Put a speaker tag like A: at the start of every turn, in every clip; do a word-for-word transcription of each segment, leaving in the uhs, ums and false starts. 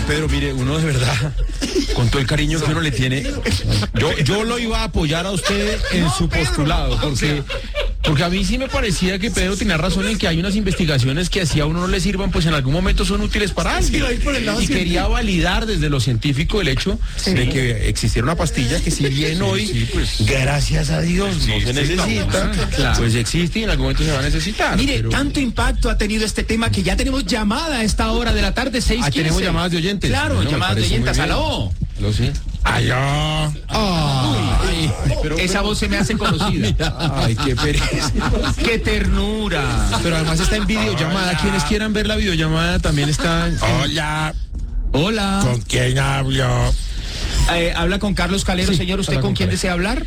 A: Pedro, mire, uno de verdad, con todo el cariño que uno le tiene, yo, yo lo iba a apoyar a usted en su postulado, porque, porque a mí sí me parecía que Pedro tenía razón en que hay unas investigaciones que así a uno no le sirvan, pues en algún momento son útiles para alguien. Y quería validar desde lo científico el hecho sí. de que existiera una pastilla que si bien hoy, sí, pues, gracias a Dios, no se necesita, claro. pues existe y en algún momento se va a necesitar.
B: Mire,
A: pero...
B: tanto impacto ha tenido este tema que ya tenemos llamada a esta hora de la tarde, seis quince.
A: Ah, tenemos llamadas de oyentes.
B: Claro,
A: no,
B: llamadas de oyentes. ¿Aló?
A: ¿Aló, sí?
C: ¡Aló!
B: Ay, pero, esa pero... voz se me hace conocida.
A: Ay, qué pereza.
B: ¡Qué ternura!
A: Pero además está en videollamada. Hola. Quienes quieran ver la videollamada también están...
C: Hola.
B: Hola.
C: ¿Con quién hablo?
B: Eh, habla con Carlos Calero. Sí, señor, ¿usted con, con quién desea hablar?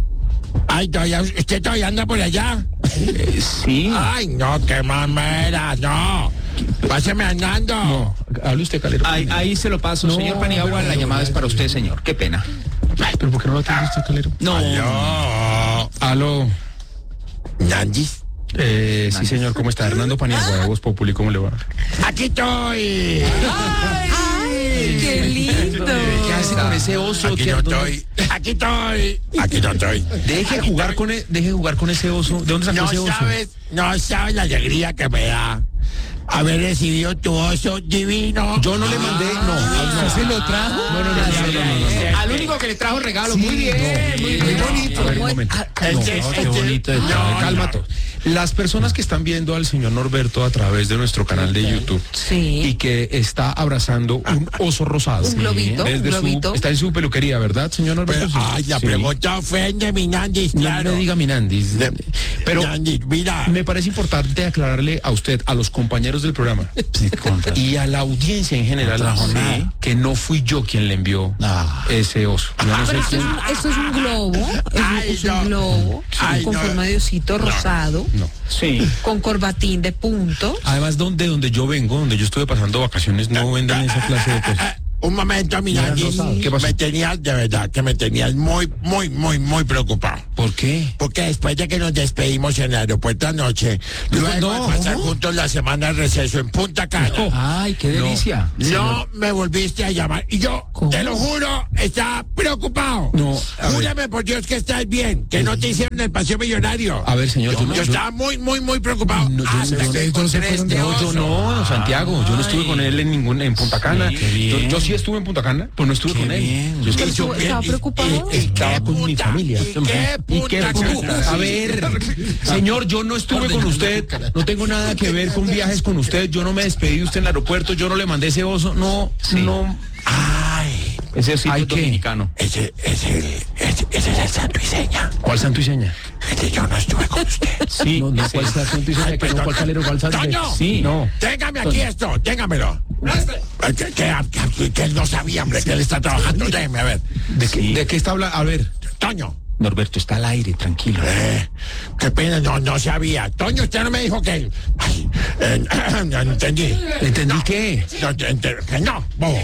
C: Ay, todavía, ¿usted todavía anda por allá?
B: Eh, sí.
C: Ay, no, qué mamera, no. Páseme andando.
A: No, hable usted, Calero.
B: Ahí, ahí se lo paso. No, señor Paniagua, la llamada es para usted, señor. Qué pena.
A: Ay, pero ¿por qué no lo atiende usted, Calero?
B: No.
C: Aló.
A: Aló.
C: ¿Nandis?
A: Eh, sí, señor, ¿cómo está? Hernando Paniagua, de Voz Populi, ¿cómo le va?
C: Aquí estoy.
D: ¡Ay! ¡Ay, qué lindo!
A: ¿Qué hace con ese oso?
C: Aquí no estoy. Aquí estoy. Aquí no estoy.
A: Deje
C: Aquí
A: jugar
C: estoy.
A: con e, deje jugar con ese oso. ¿De dónde sacó
C: no
A: ese oso?
C: Sabes, no sabes la alegría que me da haber recibido tu oso divino.
A: Yo no le mandé, no.
B: ¿Se lo trajo?
A: No, no, no, no, no, no.
B: Al único que le trajo regalo.
A: Sí,
B: muy bien,
A: no,
B: muy,
A: muy
B: bien.
A: bonito. A ver, un momento.
D: Ah,
A: No,
D: no,
A: qué
C: este,
A: bonito.
C: no,
A: No, calma
C: no.
A: todo. Las personas que están viendo al señor Norberto a través de nuestro canal de YouTube
D: Sí.
A: y que está abrazando un oso rosado.
D: Un globito,
A: Desde
D: un globito.
A: Su, está en su peluquería, ¿verdad, señor Norberto?
C: Pero, ay, la
A: Sí.
C: pregunta ofende, mi Nandis,
A: No
C: claro.
A: me diga Minandis.
C: De-
A: Pero
C: Nandis, mira.
A: me parece importante aclararle a usted, a los compañeros del programa y a la audiencia en general, sí, que no fui yo quien le envió
C: Ah.
A: ese oso. Yo no sé
D: Pero esto es,
A: quién.
D: un, esto es un globo, es, un-
C: Ay,
D: es
C: no.
D: un globo
C: Ay,
D: con
C: no.
D: forma de osito rosado,
A: No.
B: Sí.
D: con corbatín de punto.
A: Además, donde donde yo vengo, donde yo estuve pasando vacaciones, no venden esa clase de cosas.
C: Un momento, mi
A: Ya,
C: Nandis.
A: Rosado. ¿Qué pasó?
C: Me tenías, de verdad, que me tenías muy, muy, muy, muy preocupado.
A: ¿Por qué?
C: Porque después de que nos despedimos en el aeropuerto anoche, luego
A: no,
C: de pasar
A: ¿cómo?
C: juntos la semana de receso en Punta Cana, no,
B: Ay, qué delicia.
C: me volviste a llamar. Y yo,
D: ¿Cómo?
C: te lo juro, estaba preocupado.
A: No, a ver.
C: Júrame por Dios que estás bien, que no te hicieron el paseo millonario.
A: A ver, señor,
C: yo,
A: yo no-
C: yo
A: yo-
C: estaba muy, muy, muy preocupado.
A: No, yo-
C: Ah,
A: yo-
C: me
A: yo-
C: encontré
A: yo no sé por
C: este
A: dónde- no, yo
C: oso.
A: no, don Santiago, yo no estuve con él en ningún en Punta Cana.
B: Sí, qué bien.
A: Yo, yo sí estuve en Punta Cana, pero no estuve
B: Qué
A: con él.
B: bien.
A: Yo
D: Pero
A: estuve-
D: estuvo-
C: qué-
D: ¿estaba
C: y-
D: preocupado?
C: y- y
A: Estaba
C: qué
A: con mi
C: puta,
A: familia.
C: ¿Y qué
A: ¿Y qué
C: puta
A: puta?
C: Cana?
A: A ver, señor, yo no estuve con usted, no tengo nada que ver con viajes con usted, yo no me despedí de usted en el aeropuerto, yo no le mandé ese oso, no,
B: Sí.
A: no.
C: Ay,
B: Ese sí
A: Ay,
B: es
A: ¿qué?
B: dominicano.
C: ese, ese, ese, ese es el santo y seña.
A: ¿Cuál santo y seña?
C: Ese yo no estuve con usted.
B: Sí.
A: No, no,
B: sí.
A: ¿cuál santo y seña?
C: Ay,
A: Que no,
C: perdón.
A: ¿cuál calero, cuál santo?
C: ¡Toño!
A: Sí, no.
C: Téngame aquí esto, téngamelo. Que, que, que- que él no sabía, hombre, que él está trabajando. Déjeme, a ver.
A: ¿De qué, ¿de qué está hablando? A ver.
C: Toño.
B: Norberto, está al aire, tranquilo.
C: Eh, qué pena, no, no sabía. Toño, usted no me dijo que... Ay, eh, no entendí.
A: ¿Entendí qué?
C: No, ent- que no, bobo.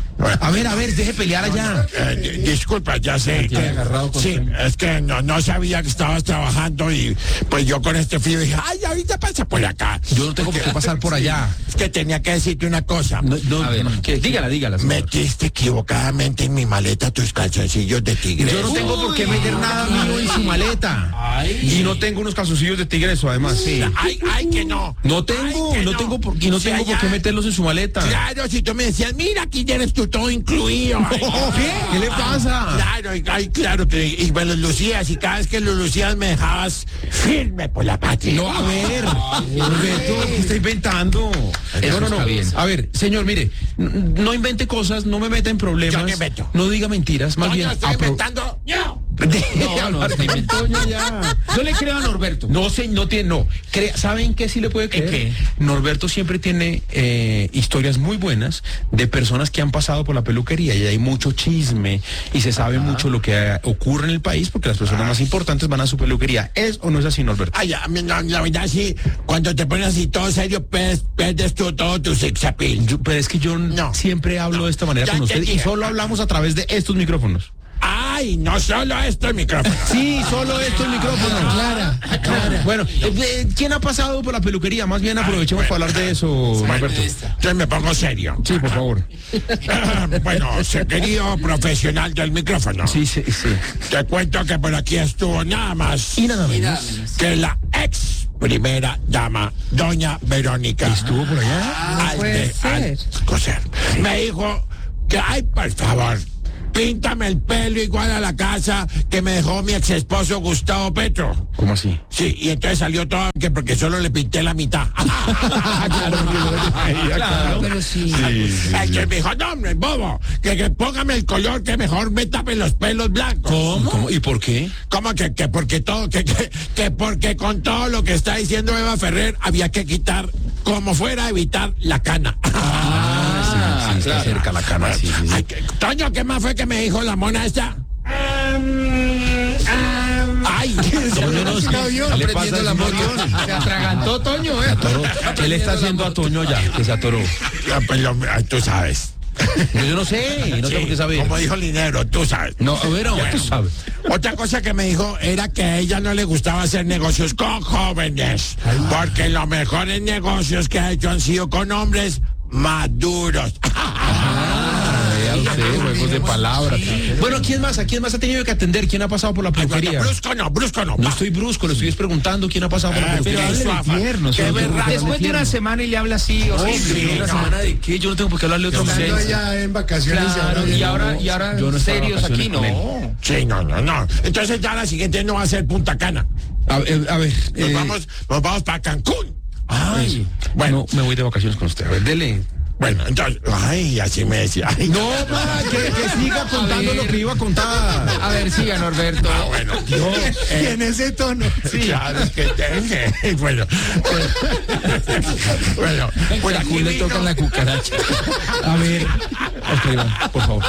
A: A ver, a ver, deje pelear allá.
C: Eh, di- disculpa, ya sé que,
A: agarrado con
C: sí,
A: Toño.
C: es que no, no sabía que estabas trabajando y pues yo con este frío dije, ay, ahorita pasa por acá.
A: Yo no tengo por qué pasar por allá.
C: Es que tenía que decirte una cosa.
A: No, no,
B: A ver,
A: no, ¿qué?
B: dígala, dígala. señor.
C: Metiste equivocadamente en mi maleta tus calzoncillos de tigre.
A: Yo no tengo por qué meter nada mío en su maleta. Y no tengo unos calzoncillos de tigre, eso además. Sí.
C: Ay, ay, que no.
A: No tengo,
C: Ay, que
A: no tengo por, y no
C: O sea,
A: tengo por
C: ya-
A: qué meterlos en su maleta.
C: Claro, si tú me decías, mira, aquí tienes tú todo incluido. Ay,
A: ¿Qué? ¿Qué le pasa?
C: Claro, y- ay, claro, que, y me los lucías, y cada vez que los lucías me dejabas firme por la patria.
A: No, a ver, Roberto, ¿qué está inventando?
B: Eso
A: No, no, no.
B: está bien.
A: A ver, señor, mire, n- no invente cosas, no me meta en problemas.
C: Yo no invento.
A: No diga mentiras, más
C: Toño,
A: bien.
C: estoy
A: apro-
C: inventando. No.
A: Deje de
B: No, no,
A: hablar
B: está
A: con
B: inventando.
A: Toño ya.
B: Yo le creo a Norberto.
A: No sé, no tiene, no. Crea- ¿Saben qué sí le puede creer?
B: qué?
A: Norberto siempre tiene eh, historias muy buenas de personas que han pasado por la peluquería y hay mucho chisme y se sabe mucho lo que eh, ocurre en el país porque las personas más importantes van a su peluquería. ¿Es o no es así, Norberto?
C: Ay, a mí, no, la verdad, sí, cuando te pones así todo serio, pierdes, pierdes tú todo tu sex appeal.
A: Yo- pero es que yo
C: No.
A: siempre hablo
C: No.
A: de esta manera
C: Ya
A: con usted
C: entendí.
A: y solo hablamos a través de estos micrófonos.
C: Ay, Ay, no solo esto el micrófono.
A: Sí, solo esto el micrófono.
B: Clara, Clara.
A: Bueno, eh, eh, ¿quién ha pasado por la peluquería? Más bien aprovechemos para hablar de eso, Norberto.
C: Entonces me pongo serio.
A: Sí, por favor.
C: Bueno, se- querido profesional del micrófono.
A: Sí, sí, sí.
C: Te cuento que por aquí estuvo nada más
A: Y nada menos.
C: que la ex primera dama, doña Verónica.
A: ¿Estuvo por allá?
C: Alde-
D: puede ser.
C: Alcocer. Me dijo que, ay, por favor, píntame el pelo igual a la casa que me dejó mi ex esposo Gustavo Petro.
A: ¿Cómo así?
C: Sí, y entonces salió todo que porque solo le pinté la mitad.
A: Claro.
D: Pero sí.
C: El que me dijo, no, hombre, bobo, que, que póngame el color que mejor me tape los pelos blancos.
A: ¿Cómo? ¿Y por qué?
C: ¿Cómo que, que porque todo, que, que, que porque con todo lo que está diciendo Eva Ferrer había que quitar, como fuera, evitar la cana?
A: Ah, sí, está cerca la cama, sí, sí, sí.
C: Ay, que- Toño, ¿qué más fue que me dijo la mona esta? Ay,
A: Toño no, sí. ¿Qué le pasa a
B: la
A: ese
B: moto.
A: señor?
B: Se atragantó Toño, ¿eh?
A: Atoró. ¿Qué le está haciendo a Toño ya? Que se atoró.
C: Ya, pues, lo- ay, tú sabes.
A: Yo, yo no sé, no
C: Sí,
A: tengo que saber.
C: Como dijo Linero, tú sabes.
A: No, a ver, ahora tú sabes.
C: Otra cosa que me dijo era que a ella no le gustaba hacer negocios con jóvenes, porque los mejores negocios que ha hecho han sido con hombres maduros.
A: Vea usted, juegos de palabras. Bueno, ¿quién más? ¿A quién más ha tenido que atender? ¿Quién ha pasado por la
C: Ay, no,
A: peluquería?
C: no, brusco no, brusco no.
A: No
C: va.
A: estoy brusco, le estoy preguntando quién ha pasado por la
C: Ah,
A: peluquería.
C: pero
A: Háblele
C: suafa.
A: tierno,
C: Qué
A: señor.
C: berraco.
B: Después de una semana y le habla así, o sea,
A: Hombre, ¿una semana de qué? Yo no tengo por qué hablarle otro
E: Estando
A: serio.
E: allá en vacaciones
B: Claro, y ahora, y ahora
A: Yo no estaba de
B: serios aquí,
A: vacaciones
B: no.
A: con él.
C: Sí, no, no, no. Entonces ya la siguiente no va a ser Punta Cana.
A: A, ver, a ver.
C: Nos
A: eh,
C: vamos, nos vamos para Cancún.
A: Ay,
C: Bueno.
A: bueno, me voy de vacaciones con usted. A ver, dele.
C: Bueno, entonces, ay, así me decía. Ay,
A: No, ma, que, que siga contando lo que iba a contar.
B: A ver, siga, Norberto.
C: Ah, bueno, yo,
E: Y
C: eh,
E: en ese tono.
C: sí, claro, es que tengo. Bueno, bueno, por aquí
B: le
C: vino-
B: tocan la cucaracha.
A: A ver. Ok, Iván, por favor.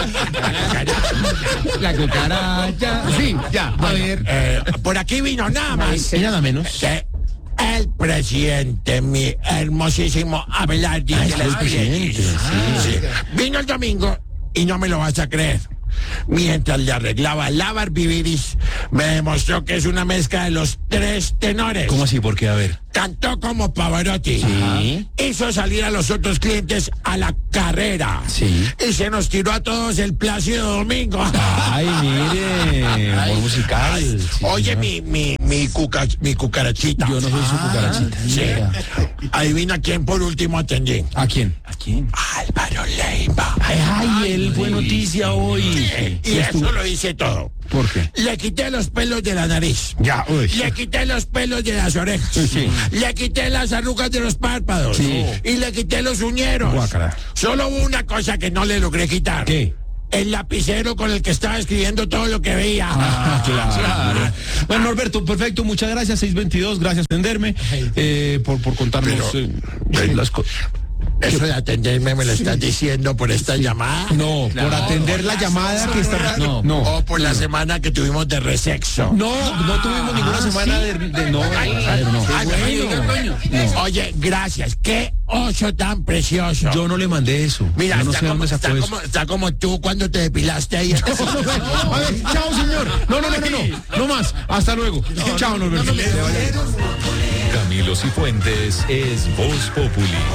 B: La cucaracha. Sí, ya, a ver.
C: Eh, por aquí vino nada más
A: Y nada menos.
C: que el presidente, mi hermosísimo Abelardo de
A: el
C: las
A: presidente,
C: Piedras. Sí. Vino el domingo y no me lo vas a creer. Mientras le arreglaba la barbiviris, me demostró que es una mezcla de los tres tenores.
A: ¿Cómo así? ¿Por qué? A ver.
C: Cantó como Pavarotti.
A: Sí.
C: Hizo salir a los otros clientes a la carrera.
A: Sí.
C: Y se nos tiró a todos el Plácido Domingo.
A: Ay, mire. Humor musical. Sí,
C: Oye,
A: señor.
C: mi, mi, mi, cuca- mi cucarachita.
A: Yo no soy su cucarachita.
C: Sí.
A: Mira.
C: Adivina quién por último atendí.
A: ¿A quién? ¿A quién?
C: Álvaro Leiva.
A: Ay, él fue noticia hoy.
C: Y eso lo hice todo.
A: ¿Por qué?
C: Le quité los pelos de la nariz.
A: Ya, uy.
C: Le quité los pelos de las orejas.
A: Sí.
C: Le quité las arrugas de los párpados.
A: Sí.
C: Y le quité los uñeros.
A: Guácala.
C: Solo hubo una cosa que no le logré quitar.
A: ¿Qué?
C: El lapicero con el que estaba escribiendo todo lo que veía.
A: Ah, claro. Bueno, Norberto, perfecto, muchas gracias, seis veintidós, gracias por atenderme, eh, por, por contarnos
C: Pero-
A: eh,
C: pero-
A: las cosas.
C: Eso de atenderme me lo estás diciendo por esta llamada.
A: No, por atender la llamada que está... No, no.
C: O por la semana que tuvimos de resexo.
A: No, no tuvimos ninguna semana de, de- no, ay, no.
C: Ay,
B: bueno.
C: No. Oye, gracias. Qué oso tan precioso.
A: Yo no le mandé eso.
C: Mira,
A: yo no
C: está,
A: sé
C: como,
A: dónde
C: está,
A: sacó eso.
C: como, está como tú cuando te depilaste ahí.
A: A ver, chao, señor. No, no, no, no, no, no más. Hasta luego. Chao, Norberto.
F: Camilo Cifuentes es Voz Populi.